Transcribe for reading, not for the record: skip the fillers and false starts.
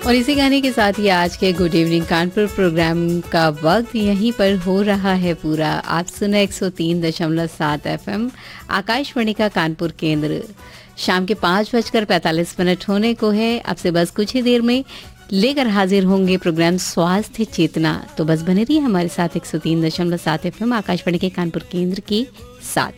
और इसी गाने के साथ ही आज के गुड इवनिंग कानपुर प्रोग्राम का वक्त यहीं पर हो रहा है पूरा। आप सुने 103.7 FM आकाशवाणी का कानपुर केंद्र। शाम के 5:45 होने को है। अब से बस कुछ ही देर में लेकर हाजिर होंगे प्रोग्राम स्वास्थ्य चेतना। तो बस बने रहिए हमारे साथ 103.7 FM आकाशवाणी के कानपुर केंद्र के साथ।